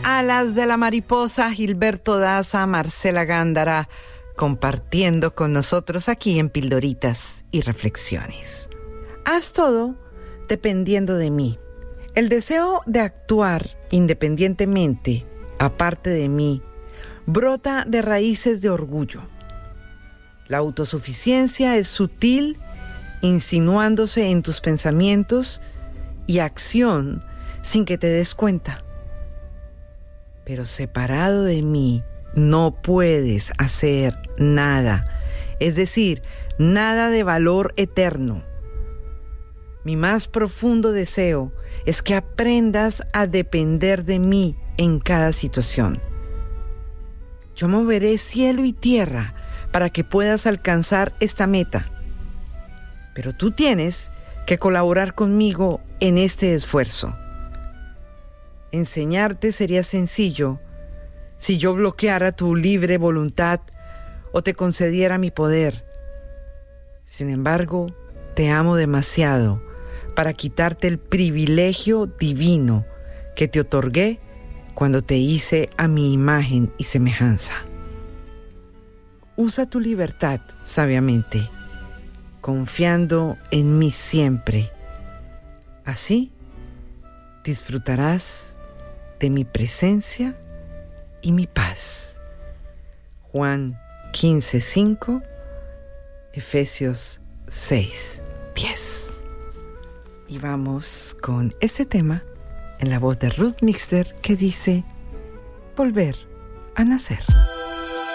Alas de la mariposa, Gilberto Daza, Marcela Gándara, compartiendo con nosotros aquí en Pildoritas y Reflexiones. Haz todo dependiendo de mí. El deseo de actuar independientemente, aparte de mí, brota de raíces de orgullo. La autosuficiencia es sutil, insinuándose en tus pensamientos y acción sin que te des cuenta. Pero separado de mí, no puedes hacer nada, es decir, nada de valor eterno. Mi más profundo deseo es que aprendas a depender de mí en cada situación. Yo moveré cielo y tierra para que puedas alcanzar esta meta. Pero tú tienes que colaborar conmigo en este esfuerzo. Enseñarte sería sencillo si yo bloqueara tu libre voluntad o te concediera mi poder. Sin embargo, te amo demasiado para quitarte el privilegio divino que te otorgué cuando te hice a mi imagen y semejanza. Usa tu libertad sabiamente, confiando en mí siempre. Así disfrutarás de mi presencia y mi paz. Juan 15:5, Efesios 6:10. Y vamos con este tema en la voz de Ruth Mixter que dice: volver a nacer.